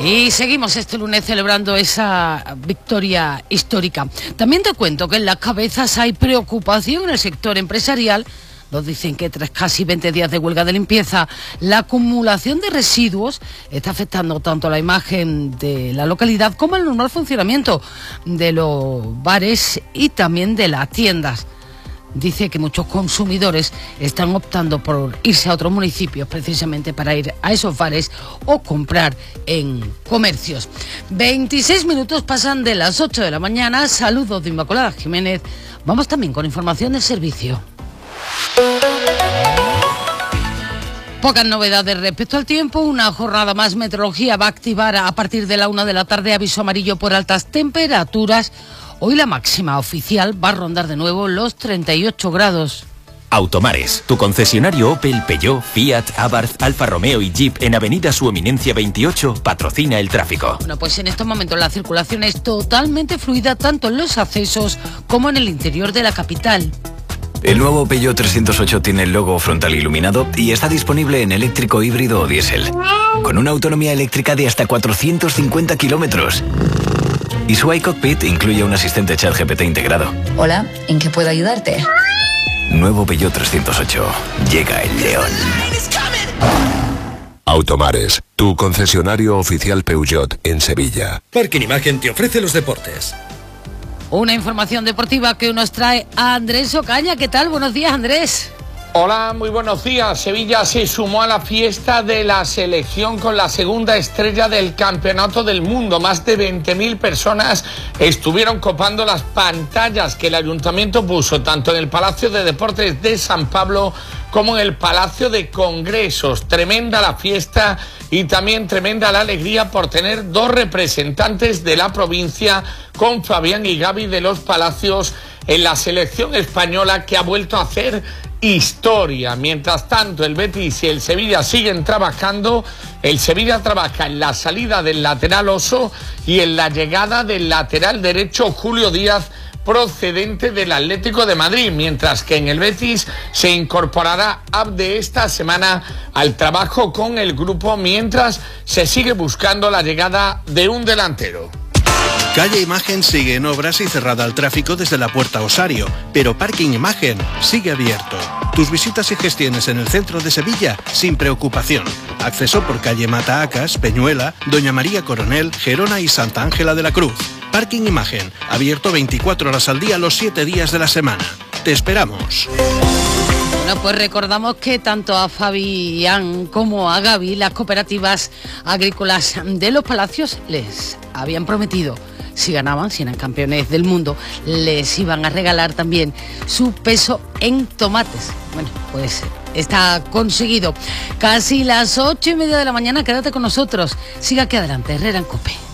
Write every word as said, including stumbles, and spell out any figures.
Y seguimos este lunes celebrando esa victoria histórica. También te cuento que en las cabezas hay preocupación en el sector empresarial. Nos dicen que tras casi veinte días de huelga de limpieza, la acumulación de residuos está afectando tanto a la imagen de la localidad como al normal funcionamiento de los bares y también de las tiendas. Dice que muchos consumidores están optando por irse a otros municipios precisamente para ir a esos bares o comprar en comercios. veintiséis minutos pasan de las ocho de la mañana. Saludos de Inmaculada Jiménez. Vamos también con información del servicio. Pocas novedades respecto al tiempo. Una jornada más. Meteorología va a activar a partir de la una de la tarde aviso amarillo por altas temperaturas. Hoy la máxima oficial va a rondar de nuevo los treinta y ocho grados. Automares, tu concesionario Opel, Peugeot, Fiat, Abarth, Alfa Romeo y Jeep en Avenida Su Eminencia veintiocho patrocina el tráfico. Bueno, pues en estos momentos la circulación es totalmente fluida tanto en los accesos como en el interior de la capital. El nuevo Peugeot trescientos ocho tiene el logo frontal iluminado y está disponible en eléctrico, híbrido o diésel, con una autonomía eléctrica de hasta cuatrocientos cincuenta kilómetros. Y su iCockpit incluye un asistente ChatGPT integrado. Hola, ¿en qué puedo ayudarte? Nuevo Peugeot trescientos ocho. Llega el león. Automares, tu concesionario oficial Peugeot en Sevilla. Parking Imagen te ofrece los deportes. Una información deportiva que nos trae a Andrés Ocaña. ¿Qué tal? Buenos días, Andrés. Hola, muy buenos días. Sevilla se sumó a la fiesta de la selección con la segunda estrella del Campeonato del Mundo. Más de veinte mil personas estuvieron copando las pantallas que el Ayuntamiento puso tanto en el Palacio de Deportes de San Pablo como en el Palacio de Congresos. Tremenda la fiesta y también tremenda la alegría por tener dos representantes de la provincia con Fabián y Gaby de los Palacios en la selección española, que ha vuelto a hacer historia. Mientras tanto, el Betis y el Sevilla siguen trabajando. El Sevilla trabaja en la salida del lateral Oso y en la llegada del lateral derecho Julio Díaz, procedente del Atlético de Madrid, mientras que en el Betis se incorporará Abde esta semana al trabajo con el grupo, mientras se sigue buscando la llegada de un delantero. Calle Imagen sigue en obras y cerrada al tráfico desde la Puerta Osario, pero Parking Imagen sigue abierto. Tus visitas y gestiones en el centro de Sevilla sin preocupación. Acceso por calle Mataacas, Peñuela, Doña María Coronel, Gerona y Santa Ángela de la Cruz. Parking Imagen, abierto veinticuatro horas al día los siete días de la semana. Te esperamos. Bueno, pues recordamos que tanto a Fabián como a Gaby, las cooperativas agrícolas de los Palacios les habían prometido, si ganaban, si eran campeones del mundo, les iban a regalar también su peso en tomates. Bueno, pues está conseguido. Casi las ocho y media de la mañana, quédate con nosotros. Siga aquí adelante, Herrera en COPE.